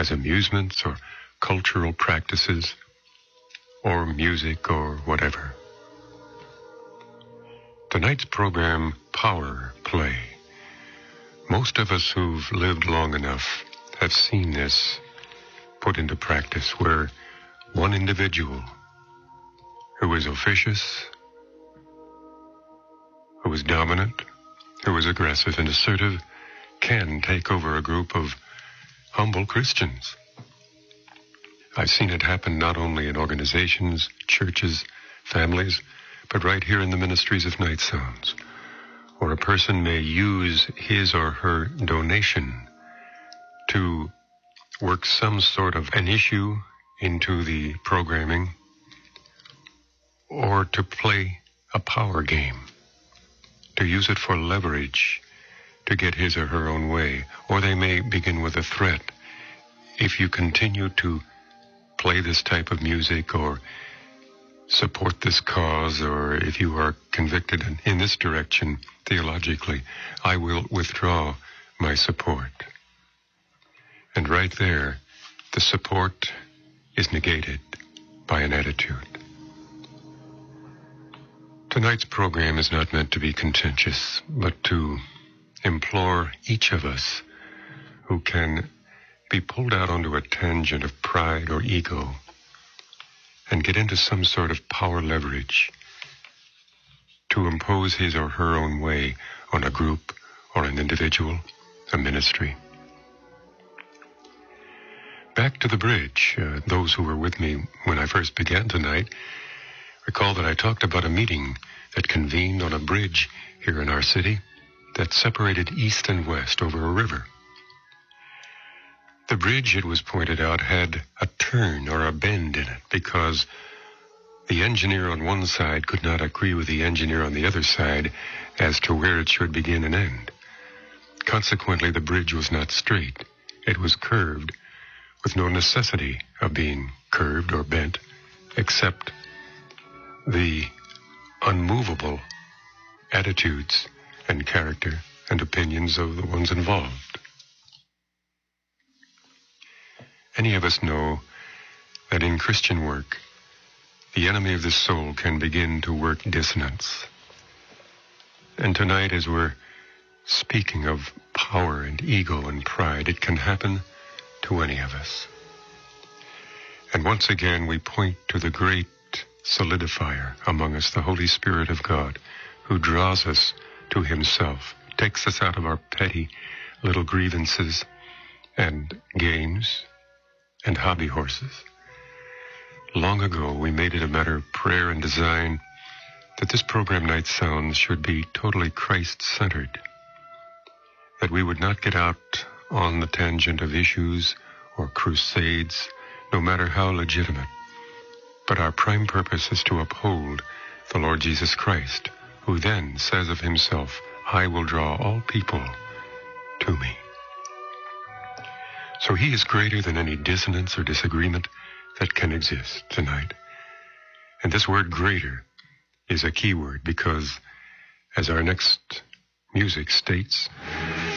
as amusements or cultural practices or music or whatever. Tonight's program, Power Play. Most of us who've lived long enough have seen this put into practice, where one individual who is officious, who is dominant, who is aggressive and assertive, can take over a group of humble Christians. I've seen it happen not only in organizations, churches, families, but right here in the ministries of Night Sounds, where a person may use his or her donation to work some sort of an issue into the programming, or to play a power game, to use it for leverage to get his or her own way. Or they may begin with a threat. If you continue to play this type of music or support this cause, or if you are convicted in this direction theologically, I will withdraw my support. And right there, the support is negated by an attitude. Tonight's program is not meant to be contentious, but to implore each of us who can be pulled out onto a tangent of pride or ego and get into some sort of power leverage to impose his or her own way on a group or an individual, a ministry. Back to the bridge. Those who were with me when I first began tonight recall that I talked about a meeting that convened on a bridge here in our city that separated east and west over a river. The bridge, it was pointed out, had a turn or a bend in it because the engineer on one side could not agree with the engineer on the other side as to where it should begin and end. Consequently, the bridge was not straight. It was curved, with no necessity of being curved or bent, except the unmovable attitudes and character and opinions of the ones involved. Any of us know that in Christian work, the enemy of the soul can begin to work dissonance. And tonight, as we're speaking of power and ego and pride, it can happen to any of us. And once again, we point to the great solidifier among us, the Holy Spirit of God, who draws us to himself, takes us out of our petty little grievances and games and hobby horses. Long ago, we made it a matter of prayer and design that this program, Night Sounds, should be totally Christ-centered, that we would not get out on the tangent of issues or crusades, no matter how legitimate. But our prime purpose is to uphold the Lord Jesus Christ, who then says of himself, I will draw all people to me. So he is greater than any dissonance or disagreement that can exist tonight. And this word greater is a key word because, as our next music states,